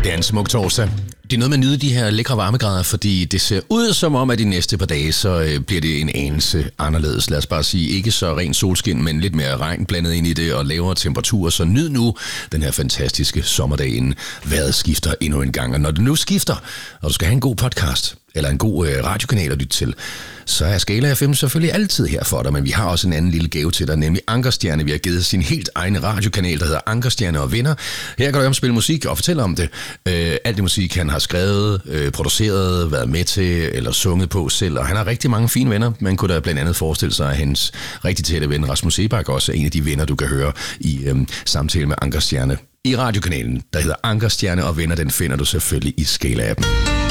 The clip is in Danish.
Det er en smuk torsdag. Det er noget med at nyde de her lækre varmegrader, fordi det ser ud som om, at de næste par dage, så bliver det en anelse anderledes. Lad os bare sige, ikke så ren solskin, men lidt mere regn blandet ind i det og lavere temperaturer. Så nyd nu den her fantastiske sommerdag, inden vejret skifter endnu en gang. Og når det nu skifter, og du skal have en god podcast, eller en god radiokanal at lytte til, så er Skala FM selvfølgelig altid her for dig, men vi har også en anden lille gave til dig, nemlig Ankerstjerne. Vi har givet sin helt egen radiokanal, der hedder Ankerstjerne og Venner. Her kan du spille musik og fortælle om det. Alt det musik, han har skrevet, produceret, været med til eller sunget på selv, og han har rigtig mange fine venner. Man kunne da blandt andet forestille sig, at hans rigtig tætte ven Rasmus Sebak også er en af de venner, du kan høre i samtale med Ankerstjerne i radiokanalen, der hedder Ankerstjerne og Venner. Den finder du selvfølgelig i Skala-appen.